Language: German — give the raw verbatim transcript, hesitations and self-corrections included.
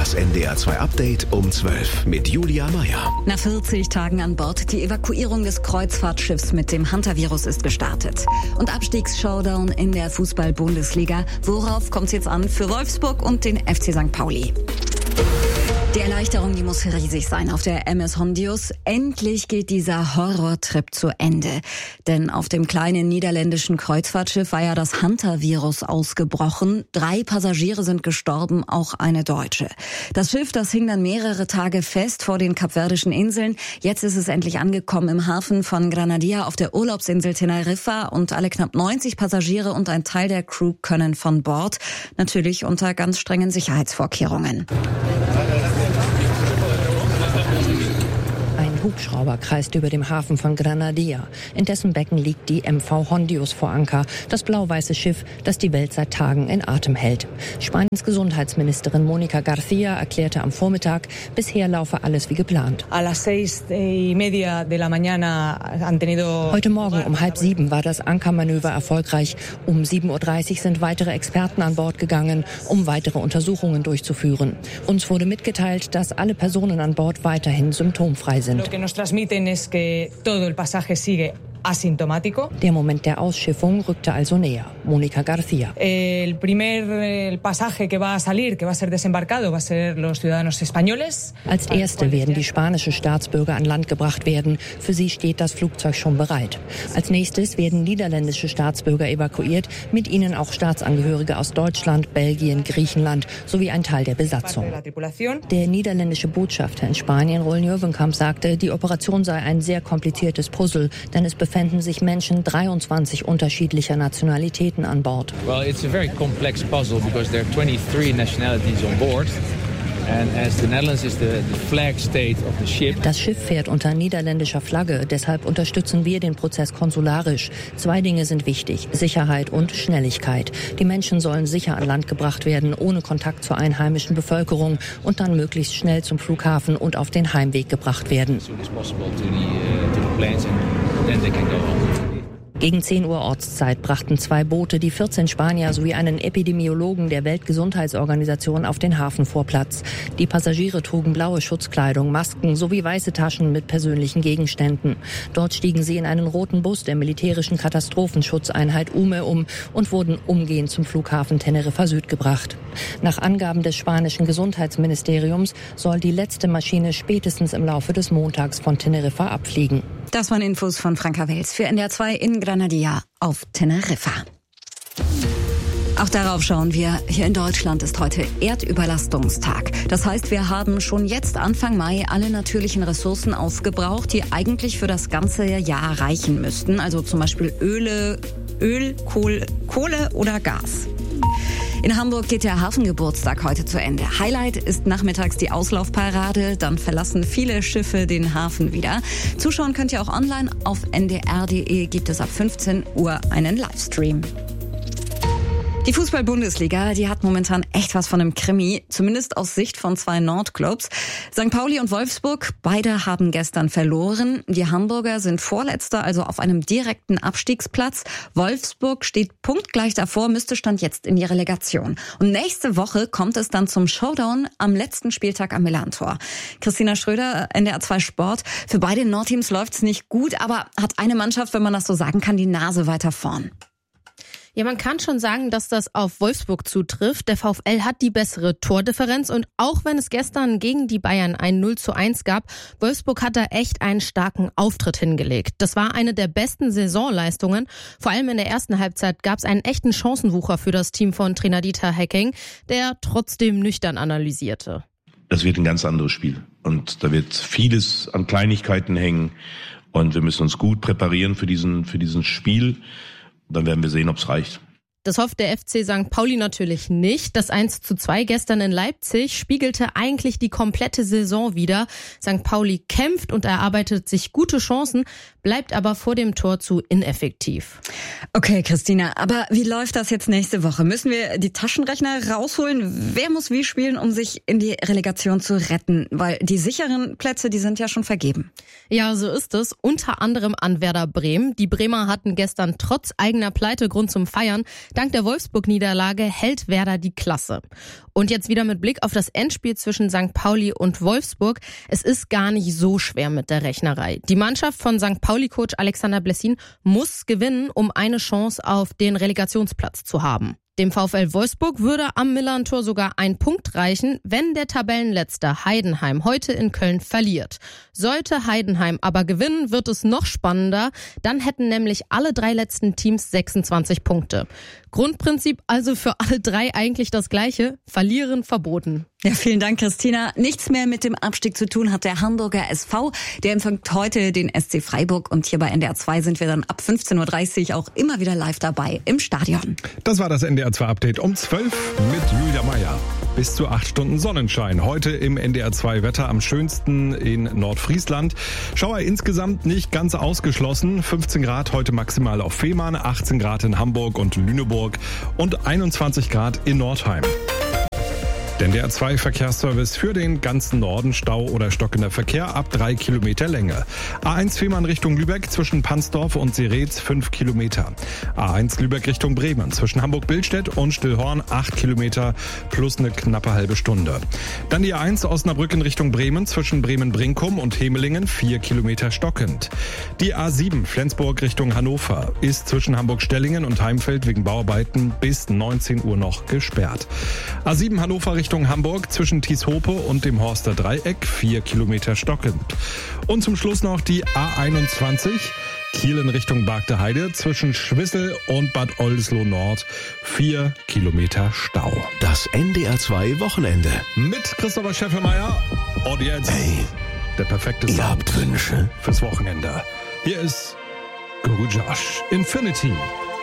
Das N D R zwei Update um zwölf mit Julia Meyer. Nach vierzig Tagen an Bord, die Evakuierung des Kreuzfahrtschiffs mit dem Hantavirus ist gestartet. Und Abstiegs-Showdown in der Fußball-Bundesliga. Worauf kommt es jetzt an für Wolfsburg und den F C Sankt Pauli? Die Erleichterung, die muss riesig sein auf der M S Hondius. Endlich geht dieser Horrortrip zu Ende. Denn auf dem kleinen niederländischen Kreuzfahrtschiff war ja das Hantavirus ausgebrochen. Drei Passagiere sind gestorben, auch eine Deutsche. Das Schiff, das hing dann mehrere Tage fest vor den Kapverdischen Inseln. Jetzt ist es endlich angekommen im Hafen von Granadilla auf der Urlaubsinsel Teneriffa. Und alle knapp neunzig Passagiere und ein Teil der Crew können von Bord. Natürlich unter ganz strengen Sicherheitsvorkehrungen. Ein Hubschrauber kreist über dem Hafen von Granadilla. In dessen Becken liegt die M V Hondius vor Anker, das blau-weiße Schiff, das die Welt seit Tagen in Atem hält. Spaniens Gesundheitsministerin Mónica García erklärte am Vormittag, bisher laufe alles wie geplant. Heute Morgen um halb sieben war das Ankermanöver erfolgreich. Um sieben Uhr dreißig sind weitere Experten an Bord gegangen, um weitere Untersuchungen durchzuführen. Uns wurde mitgeteilt, dass alle Personen an Bord weiterhin symptomfrei sind. Der Moment der Ausschiffung rückte also näher. Mónica García. Als erste werden die spanischen Staatsbürger an Land gebracht werden. Für sie steht das Flugzeug schon bereit. Als nächstes werden niederländische Staatsbürger evakuiert, mit ihnen auch Staatsangehörige aus Deutschland, Belgien, Griechenland sowie ein Teil der Besatzung. Der niederländische Botschafter in Spanien, Roel Nieuwenkamp, sagte, die Operation sei ein sehr kompliziertes Puzzle, denn es befänden sich Menschen dreiundzwanzig unterschiedlicher Nationalitäten an Bord. Well, it's a very complex puzzle because there are twenty-three nationalities on board. And as the Netherlands is the, the flag state of the ship. Das Schiff fährt unter niederländischer Flagge, deshalb unterstützen wir den Prozess konsularisch. Zwei Dinge sind wichtig: Sicherheit und Schnelligkeit. Die Menschen sollen sicher an Land gebracht werden, ohne Kontakt zur einheimischen Bevölkerung und dann möglichst schnell zum Flughafen und auf den Heimweg gebracht werden. Gegen zehn Uhr Ortszeit brachten zwei Boote die vierzehn Spanier sowie einen Epidemiologen der Weltgesundheitsorganisation auf den Hafenvorplatz. Die Passagiere trugen blaue Schutzkleidung, Masken sowie weiße Taschen mit persönlichen Gegenständen. Dort stiegen sie in einen roten Bus der militärischen Katastrophenschutzeinheit U M E um und wurden umgehend zum Flughafen Teneriffa Süd gebracht. Nach Angaben des spanischen Gesundheitsministeriums soll die letzte Maschine spätestens im Laufe des Montags von Teneriffa abfliegen. Das waren Infos von Franka Wels für N D R zwei in Granadilla auf Teneriffa. Auch darauf schauen wir. Hier in Deutschland ist heute Erdüberlastungstag. Das heißt, wir haben schon jetzt Anfang Mai alle natürlichen Ressourcen aufgebraucht, die eigentlich für das ganze Jahr reichen müssten. Also zum Beispiel Öle, Öl, Kohl, Kohle oder Gas. In Hamburg geht der Hafengeburtstag heute zu Ende. Highlight ist nachmittags die Auslaufparade. Dann verlassen viele Schiffe den Hafen wieder. Zuschauen könnt ihr auch online. Auf N D R punkt D E gibt es ab fünfzehn Uhr einen Livestream. Die Fußball-Bundesliga, die hat momentan echt was von einem Krimi, zumindest aus Sicht von zwei Nordclubs. Sankt Pauli und Wolfsburg, beide haben gestern verloren. Die Hamburger sind Vorletzter, also auf einem direkten Abstiegsplatz. Wolfsburg steht punktgleich davor, müsste Stand jetzt in die Relegation. Und nächste Woche kommt es dann zum Showdown am letzten Spieltag am Millantor. Christina Schröder, N D R zwei Sport. Für beide Nordteams läuft's nicht gut, aber hat eine Mannschaft, wenn man das so sagen kann, die Nase weiter vorn. Ja, man kann schon sagen, dass das auf Wolfsburg zutrifft. Der VfL hat die bessere Tordifferenz und auch wenn es gestern gegen die Bayern ein null zu eins gab, Wolfsburg hat da echt einen starken Auftritt hingelegt. Das war eine der besten Saisonleistungen. Vor allem in der ersten Halbzeit gab es einen echten Chancenwucher für das Team von Trainer Dieter Hecking, der trotzdem nüchtern analysierte. Das wird ein ganz anderes Spiel und da wird vieles an Kleinigkeiten hängen und wir müssen uns gut präparieren für diesen, für diesen Spiel. Dann werden wir sehen, ob es reicht. Das hofft der F C Sankt Pauli natürlich nicht. Das eins zu zwei gestern in Leipzig spiegelte eigentlich die komplette Saison wider. Sankt Pauli kämpft und erarbeitet sich gute Chancen, bleibt aber vor dem Tor zu ineffektiv. Okay, Christina, aber wie läuft das jetzt nächste Woche? Müssen wir die Taschenrechner rausholen? Wer muss wie spielen, um sich in die Relegation zu retten? Weil die sicheren Plätze, die sind ja schon vergeben. Ja, so ist es. Unter anderem an Werder Bremen. Die Bremer hatten gestern trotz eigener Pleite Grund zum Feiern. Dank der Wolfsburg-Niederlage hält Werder die Klasse. Und jetzt wieder mit Blick auf das Endspiel zwischen Sankt Pauli und Wolfsburg. Es ist gar nicht so schwer mit der Rechnerei. Die Mannschaft von Sankt Pauli-Coach Alexander Blessin muss gewinnen, um eine Chance auf den Relegationsplatz zu haben. Dem VfL Wolfsburg würde am Millern-Tor sogar ein Punkt reichen, wenn der Tabellenletzter Heidenheim heute in Köln verliert. Sollte Heidenheim aber gewinnen, wird es noch spannender. Dann hätten nämlich alle drei letzten Teams sechsundzwanzig Punkte. Grundprinzip also für alle drei eigentlich das gleiche: Verlieren verboten. Ja, vielen Dank, Christina. Nichts mehr mit dem Abstieg zu tun hat der Hamburger S V. Der empfängt heute den S C Freiburg. Und hier bei N D R zwei sind wir dann ab fünfzehn Uhr dreißig auch immer wieder live dabei im Stadion. Das war das N D R zwei Update um zwölf mit Julia Meyer. Bis zu acht Stunden Sonnenschein. Heute im N D R zwei Wetter am schönsten in Nordfriesland. Schauer insgesamt nicht ganz ausgeschlossen. fünfzehn Grad heute maximal auf Fehmarn, achtzehn Grad in Hamburg und Lüneburg und einundzwanzig Grad in Nordheim. Der N D R zwei Verkehrsservice für den ganzen Norden. Stau oder stockender Verkehr ab drei Kilometer Länge. A eins Fehmarn Richtung Lübeck zwischen Pansdorf und Seretz fünf Kilometer. A eins Lübeck Richtung Bremen zwischen Hamburg-Billstedt und Stillhorn acht Kilometer plus eine knappe halbe Stunde. Dann die A eins Osnabrück in Richtung Bremen zwischen Bremen-Brinkum und Hemelingen vier Kilometer stockend. Die A sieben Flensburg Richtung Hannover ist zwischen Hamburg-Stellingen und Heimfeld wegen Bauarbeiten bis neunzehn Uhr noch gesperrt. A sieben Hannover Richtung Hamburg zwischen Tieshope und dem Horster Dreieck vier Kilometer stockend. Und zum Schluss noch die A einundzwanzig Kiel in Richtung Bargte Heide zwischen Schwissel und Bad Oldesloe Nord vier Kilometer Stau. Das N D R zwei Wochenende. Mit Christopher Scheffelmeier und jetzt Hey, der perfekte ihr Sound habt Wünsche? fürs Wochenende. Hier ist Guru Josh, Infinity.